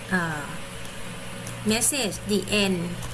message the end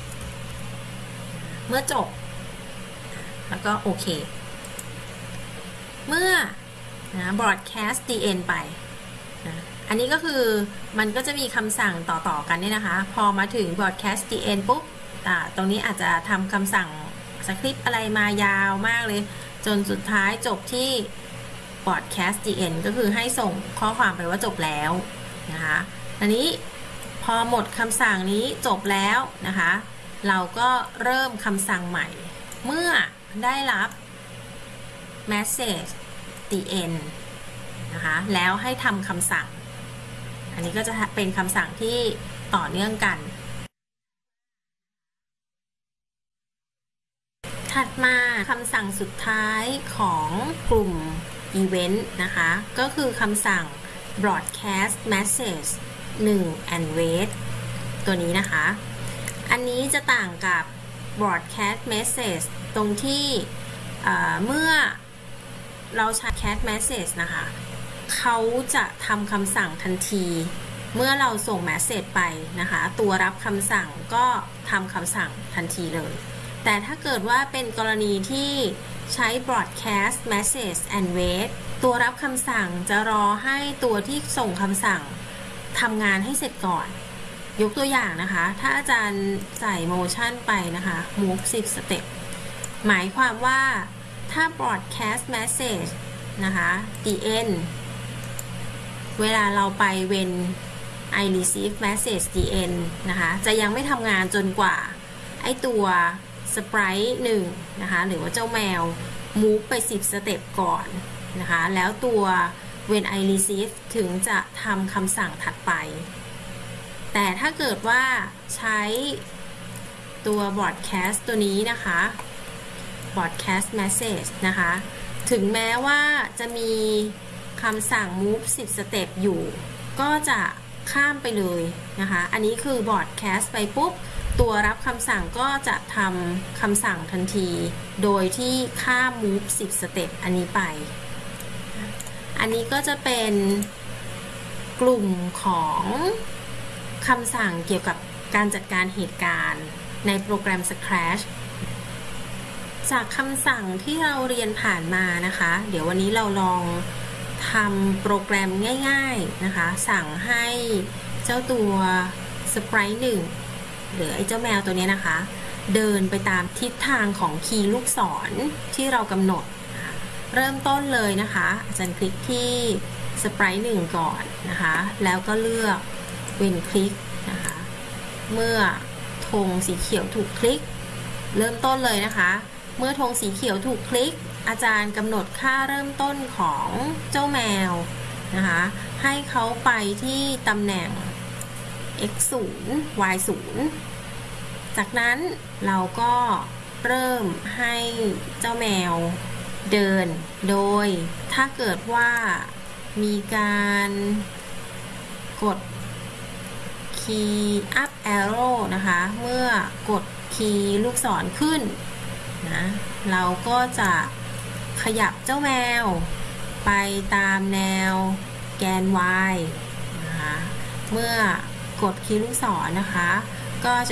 เมื่อจบแล้วก็โอเคเมื่อbroadcast the end ไปนะอันนี้ก็คือมันก็จะมีคำสั่งต่อๆกันเนี่ยนะคะพอมาถึง broadcast the end ปุ๊บตรงนี้อาจจะทำคำสั่งสคริปต์อะไรมายาวมากเลยจนสุดท้ายจบที่ broadcast the end ก็คือให้ส่งข้อความไปว่าจบแล้วนะคะอันนี้พอหมดคำสั่งนี้จบแล้วนะคะเราก็เริ่มคำสั่งใหม่เมื่อได้รับ message the end นะคะแล้วให้ทำคำสั่งอันนี้ก็จะเป็นคำสั่งที่ต่อเนื่องกันถัดมาคำสั่งสุดท้ายของกลุ่ม event นะคะก็คือคำสั่ง broadcast message 1 and wait ตัวนี้นะคะอันนี้จะต่างกับ broadcast message ตรงที่เมื่อเราใช้ broadcast message นะคะเขาจะทำคำสั่งทันทีเมื่อเราส่ง message ไปนะคะตัวรับคำสั่งก็ทำคำสั่งทันทีเลยแต่ถ้าเกิดว่าเป็นกรณีที่ใช้ broadcast message and wait ตัวรับคำสั่งจะรอให้ตัวที่ส่งคำสั่งทำงานให้เสร็จก่อนยกตัวอย่างนะคะถ้าอาจารย์ใส่ motion ไปนะคะ move 10 step หมายความว่าถ้า broadcast message นะคะ the end เวลาเราไป when I receive message the end นะคะจะยังไม่ทำงานจนกว่าไอตัว sprite 1นะคะหรือว่าเจ้าแมว move ไป10 สเต็ปก่อนนะคะแล้วตัว when I receive ถึงจะทำคำสั่งถัดไปแต่ถ้าเกิดว่าใช้ตัว broadcast ตัวนี้นะคะ broadcast message นะคะถึงแม้ว่าจะมีคำสั่ง move 10 สเต็ปอยู่ก็จะข้ามไปเลยนะคะอันนี้คือ broadcast ไปปุ๊บตัวรับคำสั่งก็จะทำคำสั่งทันทีโดยที่ข้าม move 10 สเต็ปอันนี้ไปอันนี้ก็จะเป็นกลุ่มของคำสั่งเกี่ยวกับการจัดการเหตุการณ์ในโปรแกรม Scratch จากคำสั่งที่เราเรียนผ่านมานะคะเดี๋ยววันนี้เราลองทำโปรแกรมง่ายๆนะคะสั่งให้เจ้าตัว Sprite 1หรือไอ้เจ้าแมวตัวนี้นะคะเดินไปตามทิศทางของคีย์ลูกศรที่เรากำหนดเริ่มต้นเลยนะคะอาจารย์คลิกที่ Sprite 1ก่อนนะคะแล้วก็เลือกเว้นคลิกนะคะเมื่อธงสีเขียวถูกคลิกเริ่มต้นเลยนะคะเมื่อธงสีเขียวถูกคลิกอาจารย์กำหนดค่าเริ่มต้นของเจ้าแมวนะคะให้เขาไปที่ตำแหน่ง x 0 y 0จากนั้นเราก็เริ่มให้เจ้าแมวเดินโดยถ้าเกิดว่ามีการกดคีย์ up arrow นะคะเมื่อกดคีย์ลูกศรขึ้นนะเราก็จะขยับเจ้าแมวไปตามแนวแกน y นะคะเมื่อกดคีย์ลูกศรนะคะก็จะ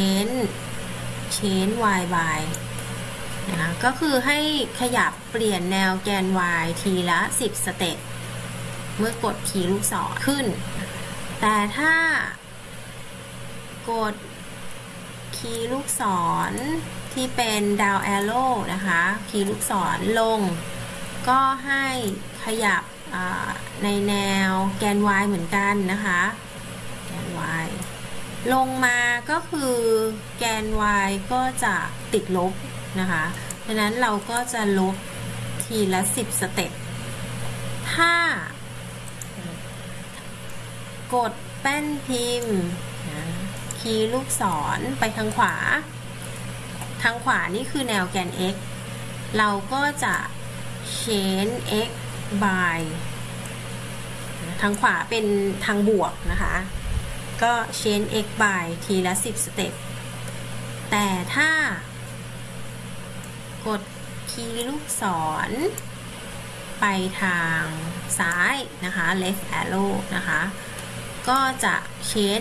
change y by นะคะก็คือให้ขยับเปลี่ยนแนวแกน y ทีละ10 สเต็ปเมื่อกดคีย์ลูกศรขึ้นแต่ถ้ากดคีย์ลูกศรที่เป็นดาวแอโร่นะคะคีย์ลูกศรลงก็ให้ขยับในแนวแกน y เหมือนกันนะคะแกน y ลงมาก็คือแกน y ก็จะติดลบนะคะดังนั้นเราก็จะลบทีละ10 สเต็ปถ้ากดแป้นพิมพ์คีย์ลูกศรไปทางขวานี่คือแนวแกน x เราก็จะ change x by ทางขวาเป็นทางบวกนะคะก็ change x by ทีละ10 สเต็ปแต่ถ้ากดคีย์ลูกศรไปทางซ้ายนะคะ left arrow นะคะก็จะ change